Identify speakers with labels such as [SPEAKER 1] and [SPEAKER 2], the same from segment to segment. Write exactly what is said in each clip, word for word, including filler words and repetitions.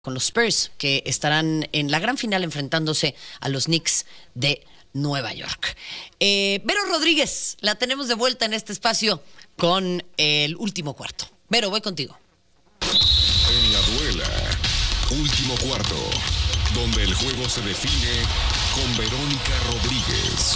[SPEAKER 1] con los Spurs, que estarán en la gran final enfrentándose a los Knicks de Nueva York. Eh, Vero Rodríguez, la tenemos de vuelta en este espacio con el último cuarto. Vero, voy contigo.
[SPEAKER 2] En la duela, último cuarto, donde el juego se define con Verónica Rodríguez.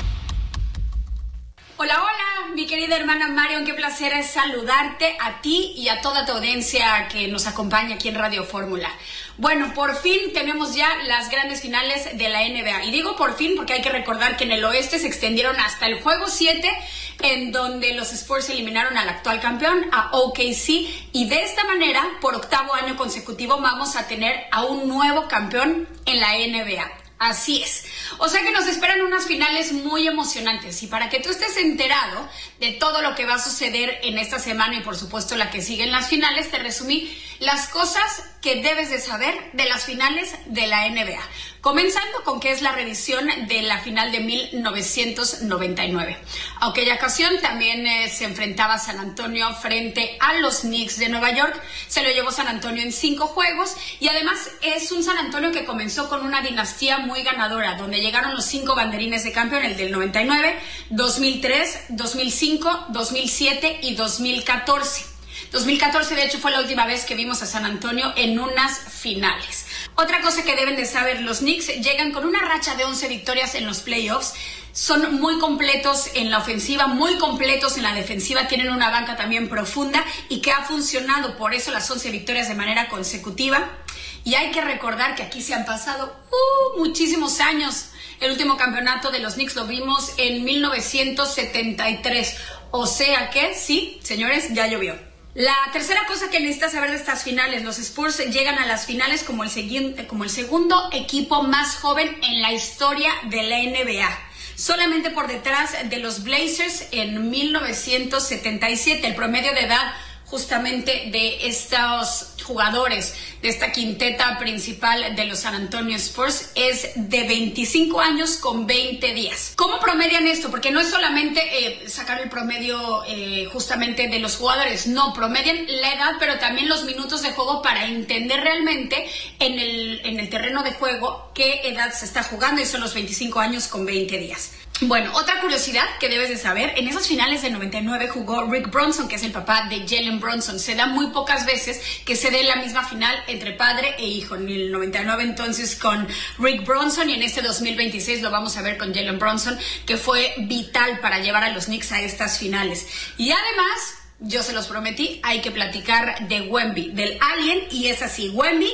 [SPEAKER 3] Hola, hola, mi querida hermana Marion, qué placer es saludarte a ti y a toda tu audiencia que nos acompaña aquí en Radio Fórmula. Bueno, por fin tenemos ya las grandes finales de la N B A. Y digo por fin porque hay que recordar que en el oeste se extendieron hasta el juego siete, en donde los Spurs eliminaron al actual campeón, a O K C. Y de esta manera, por octavo año consecutivo, vamos a tener a un nuevo campeón en la N B A. Así es. O sea que nos esperan unas finales muy emocionantes. Y para que tú estés enterado de todo lo que va a suceder en esta semana y por supuesto la que sigue en las finales, te resumí las cosas que debes de saber de las finales de la N B A. Comenzando con que es la reedición de la final de mil novecientos noventa y nueve. Aquella ocasión también eh, se enfrentaba San Antonio frente a los Knicks de Nueva York. Se lo llevó San Antonio en cinco juegos y además es un San Antonio que comenzó con una dinastía muy ganadora, donde llegaron los cinco banderines de campeón, el del noventa y nueve, dos mil tres, dos mil cinco, dos mil siete y dos mil catorce. dos mil catorce de hecho fue la última vez que vimos a San Antonio en unas finales. Otra cosa que deben de saber, los Knicks llegan con una racha de once victorias en los playoffs. Son muy completos en la ofensiva, muy completos en la defensiva, tienen una banca también profunda y que ha funcionado, por eso las once victorias de manera consecutiva. Y hay que recordar que aquí se han pasado uh, muchísimos años. El último campeonato de los Knicks lo vimos en mil novecientos setenta y tres, o sea que sí, señores, ya llovió. La tercera cosa que necesitas saber de estas finales, los Spurs llegan a las finales como el, segui- como el segundo equipo más joven en la historia de la N B A. Solamente por detrás de los Blazers en mil novecientos setenta y siete. El promedio de edad justamente de estos jugadores, de esta quinteta principal de los San Antonio Spurs, es de veinticinco años con veinte días. ¿Cómo promedian esto? Porque no es solamente eh, sacar el promedio eh, justamente de los jugadores, no, promedian la edad, pero también los minutos de juego para entender realmente en el, en el terreno de juego qué edad se está jugando, y son los veinticinco años con veinte días. Bueno, otra curiosidad que debes de saber, en esas finales de noventa y nueve jugó Rick Bronson, que es el papá de Jalen Bronson. Se da muy pocas veces que se dé la misma final entre padre e hijo. En el noventa y nueve entonces con Rick Bronson y en este dos mil veintiséis lo vamos a ver con Jalen Bronson, que fue vital para llevar a los Knicks a estas finales. Y además, yo se los prometí, hay que platicar de Wemby, del Alien, y es así, Wemby.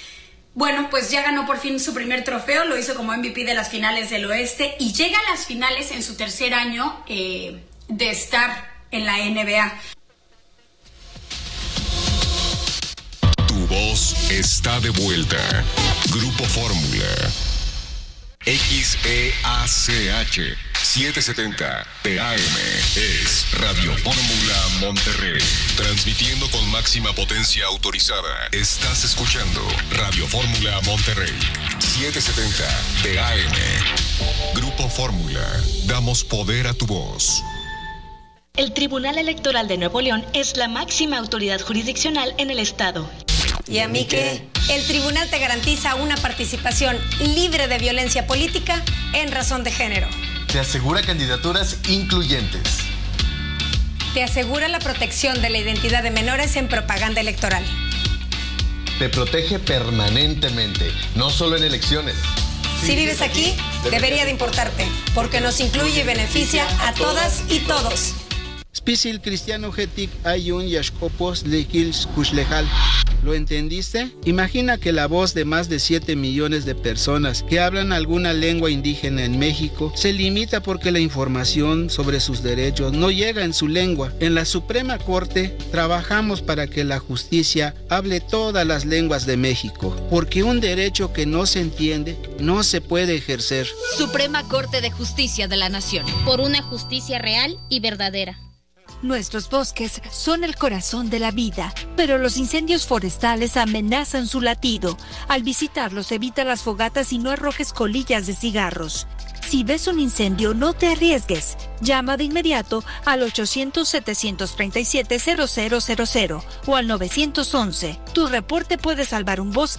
[SPEAKER 3] Bueno, pues ya ganó por fin su primer trofeo, lo hizo como M V P de las finales del oeste y llega a las finales en su tercer año eh, de estar en la N B A.
[SPEAKER 2] Tu voz está de vuelta. Grupo Fórmula. X E A C H setecientos setenta P A M es Radio Fórmula Monterrey. Transmitiendo con máxima potencia autorizada. Estás escuchando Radio Fórmula Monterrey. setecientos setenta P A M. Grupo Fórmula. Damos poder a tu voz.
[SPEAKER 4] El Tribunal Electoral de Nuevo León es la máxima autoridad jurisdiccional en el estado.
[SPEAKER 5] ¿Y a mí qué? El tribunal te garantiza una participación libre de violencia política en razón de género.
[SPEAKER 6] Te asegura candidaturas incluyentes.
[SPEAKER 5] Te asegura la protección de la identidad de menores en propaganda electoral.
[SPEAKER 6] Te protege permanentemente, no solo en elecciones.
[SPEAKER 5] Si, si vives aquí, debería de importarte, porque nos incluye y beneficia a todas y todos.
[SPEAKER 7] Spisil cristiano getic ayun yashkopos lekils kushlejal. ¿Lo entendiste? Imagina que la voz de más de siete millones de personas que hablan alguna lengua indígena en México se limita porque la información sobre sus derechos no llega en su lengua. En la Suprema Corte trabajamos para que la justicia hable todas las lenguas de México, porque un derecho que no se entiende no se puede ejercer.
[SPEAKER 8] Suprema Corte de Justicia de la Nación, por una justicia real y verdadera.
[SPEAKER 9] Nuestros bosques son el corazón de la vida, pero los incendios forestales amenazan su latido. Al visitarlos, evita las fogatas y no arrojes colillas de cigarros. Si ves un incendio, no te arriesgues. Llama de inmediato al ochocientos, setecientos treinta y siete, cero cero cero cero o al nueve once. Tu reporte puede salvar un bosque